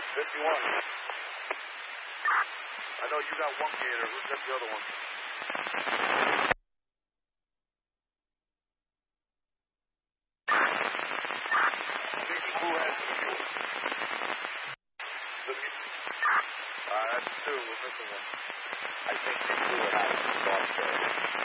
51. I know you got one gator. Who's got the other one? Who has the mule? That's two. We're missing one. I think they blew it out of the